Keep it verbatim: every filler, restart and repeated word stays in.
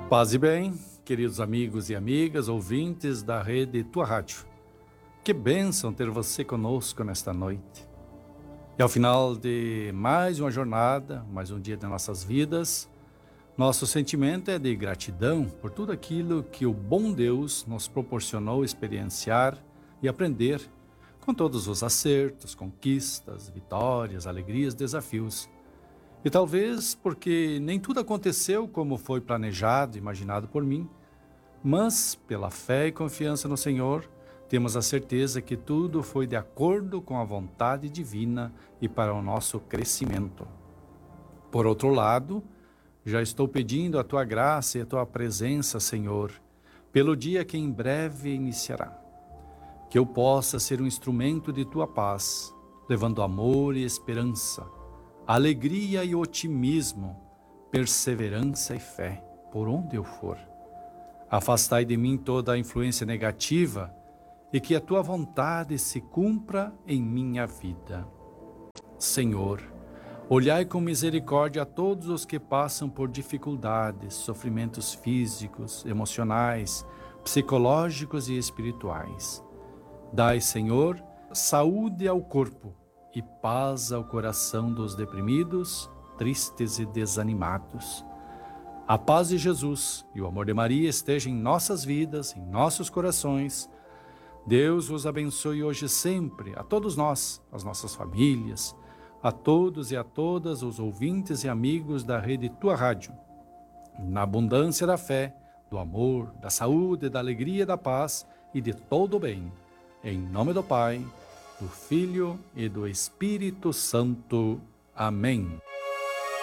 Paz e bem, queridos amigos e amigas, ouvintes da rede Tua Rádio. Que bênção ter você conosco nesta noite. E ao final de mais uma jornada, mais um dia de nossas vidas, nosso sentimento é de gratidão por tudo aquilo que o bom Deus nos proporcionou experienciar e aprender, com todos os acertos, conquistas, vitórias, alegrias, desafios. E talvez porque nem tudo aconteceu como foi planejado, imaginado por mim, mas pela fé e confiança no Senhor, temos a certeza que tudo foi de acordo com a vontade divina e para o nosso crescimento. Por outro lado, já estou pedindo a Tua graça e a Tua presença, Senhor, pelo dia que em breve iniciará. Que eu possa ser um instrumento de Tua paz, levando amor e esperança, alegria e otimismo, perseverança e fé, por onde eu for. Afastai de mim toda a influência negativa e que a Tua vontade se cumpra em minha vida. Senhor, olhai com misericórdia a todos os que passam por dificuldades, sofrimentos físicos, emocionais, psicológicos e espirituais. Dai, Senhor, saúde ao corpo e paz ao coração dos deprimidos, tristes e desanimados. A paz de Jesus e o amor de Maria estejam em nossas vidas, em nossos corações. Deus vos abençoe hoje e sempre, a todos nós, as nossas famílias, a todos e a todas os ouvintes e amigos da rede Tua Rádio. Na abundância da fé, do amor, da saúde, da alegria, da paz e de todo o bem. Em nome do Pai, do Filho e do Espírito Santo. Amém.